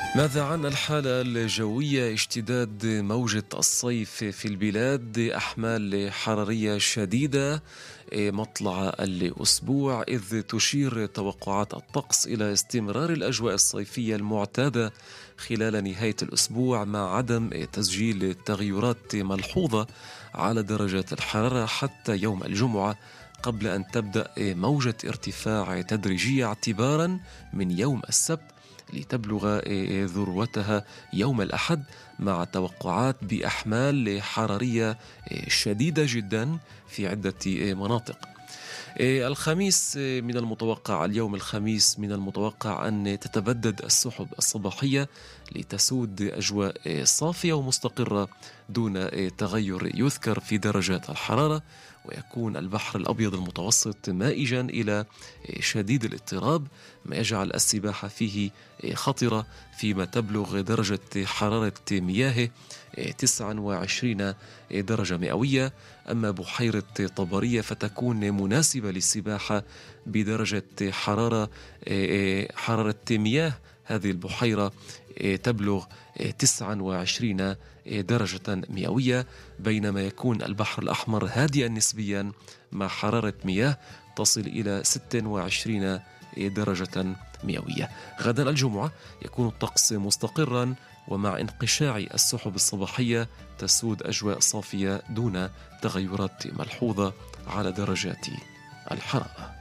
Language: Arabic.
ماذا عن الحالة الجوية؟ اشتداد موجة الصيف في البلاد، أحمال حرارية شديدة مطلع الأسبوع، إذ تشير توقعات الطقس إلى استمرار الأجواء الصيفية المعتادة خلال نهاية الأسبوع، مع عدم تسجيل تغيرات ملحوظة على درجات الحرارة حتى يوم الجمعة، قبل أن تبدأ موجة ارتفاع تدريجية اعتبارا من يوم السبت، لتبلغ ذروتها يوم الأحد، مع توقعات بأحمال حرارية شديدة جدا في عدة مناطق. الخميس من المتوقع، اليوم الخميس من المتوقع أن تتبدد السحب الصباحية لتسود أجواء صافية ومستقرة دون تغير يذكر في درجات الحرارة، ويكون البحر الأبيض المتوسط مائجا إلى شديد الاضطراب، ما يجعل السباحة فيه خطرة، فيما تبلغ درجة حرارة مياهه 29 درجة مئوية. أما بحيرة طبرية فتكون مناسبة للسباحة بدرجة حرارة مياه هذه البحيرة تبلغ 29 درجة مئوية، بينما يكون البحر الأحمر هادئا نسبيا مع حرارة مياه تصل إلى 26 درجة مئوية. غدا الجمعة يكون الطقس مستقرا، ومع انقشاع السحب الصباحية تسود أجواء صافية دون تغيرات ملحوظة على درجات الحرارة.